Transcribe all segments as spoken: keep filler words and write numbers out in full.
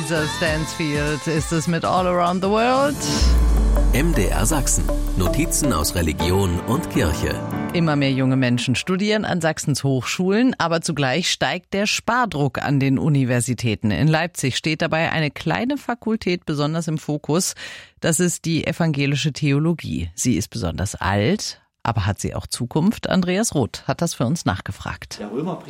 Lisa Stansfield ist es mit All Around the World. M D R Sachsen. Notizen aus Religion und Kirche. Immer mehr junge Menschen studieren an Sachsens Hochschulen, aber zugleich steigt der Spardruck an den Universitäten. In Leipzig steht dabei eine kleine Fakultät besonders im Fokus. Das ist die evangelische Theologie. Sie ist besonders alt. Aber hat sie auch Zukunft? Andreas Roth hat das für uns nachgefragt.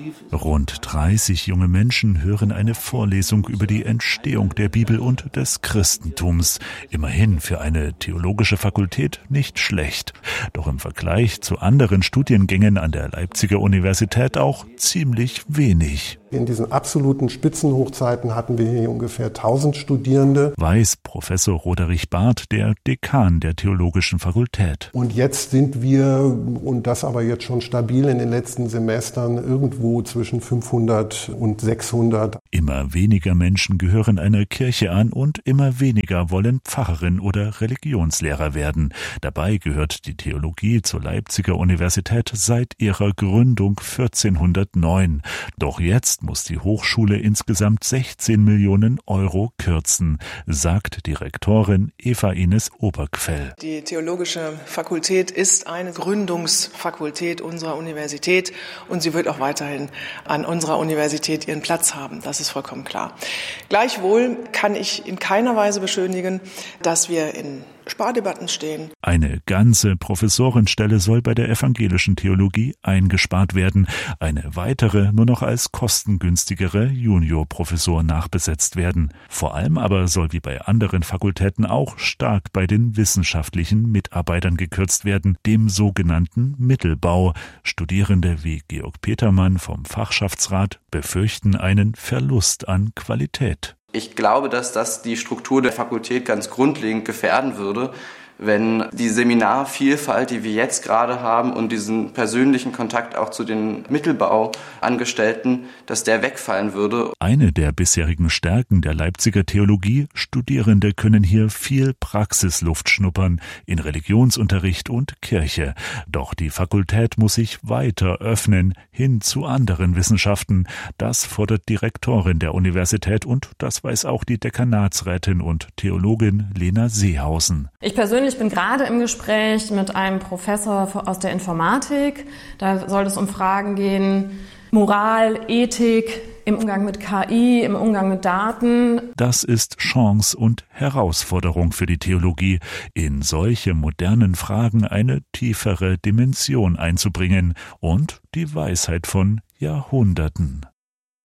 Rund dreißig junge Menschen hören eine Vorlesung über die Entstehung der Bibel und des Christentums. Immerhin für eine theologische Fakultät nicht schlecht. Doch im Vergleich zu anderen Studiengängen an der Leipziger Universität auch ziemlich wenig. In diesen absoluten Spitzenhochzeiten hatten wir hier ungefähr tausend Studierende. Weiß Professor Roderich Barth, der Dekan der Theologischen Fakultät. Und jetzt sind wir, und das aber jetzt schon stabil in den letzten Semestern, irgendwo zwischen fünfhundert und sechshundert. Immer weniger Menschen gehören einer Kirche an und immer weniger wollen Pfarrerin oder Religionslehrer werden. Dabei gehört die Theologie zur Leipziger Universität seit ihrer Gründung vierzehnhundertneun. Doch jetzt muss die Hochschule insgesamt sechzehn Millionen Euro kürzen, sagt die Rektorin Eva Ines Obergfell. Die Theologische Fakultät ist eine Gründungsfakultät unserer Universität und sie wird auch weiterhin an unserer Universität ihren Platz haben. Das ist vollkommen klar. Gleichwohl kann ich in keiner Weise beschönigen, dass wir in Spardebatten stehen. Eine ganze Professorenstelle soll bei der evangelischen Theologie eingespart werden. Eine weitere nur noch als kostengünstigere Juniorprofessor nachbesetzt werden. Vor allem aber soll wie bei anderen Fakultäten auch stark bei den wissenschaftlichen Mitarbeitern gekürzt werden, dem sogenannten Mittelbau. Studierende wie Georg Petermann vom Fachschaftsrat befürchten einen Verlust an Qualität. Ich glaube, dass das die Struktur der Fakultät ganz grundlegend gefährden würde, wenn die Seminarvielfalt, die wir jetzt gerade haben und diesen persönlichen Kontakt auch zu den Mittelbauangestellten, dass der wegfallen würde. Eine der bisherigen Stärken der Leipziger Theologie: Studierende können hier viel Praxisluft schnuppern in Religionsunterricht und Kirche. Doch die Fakultät muss sich weiter öffnen hin zu anderen Wissenschaften. Das fordert die Rektorin der Universität und das weiß auch die Dekanatsrätin und Theologin Lena Seehausen. Ich persönlich Ich bin gerade im Gespräch mit einem Professor aus der Informatik. Da soll es um Fragen gehen, Moral, Ethik, im Umgang mit K I, im Umgang mit Daten. Das ist Chance und Herausforderung für die Theologie, in solche modernen Fragen eine tiefere Dimension einzubringen und die Weisheit von Jahrhunderten.